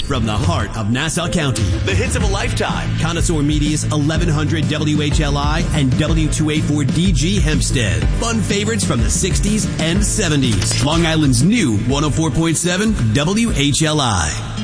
from the heart of Nassau County. The hits of a lifetime. Connoisseur Media's 1100 WHLI and W284DG Hempstead. Fun favorites from the 60s and 70s. Long Island's new 104.7 WHLI.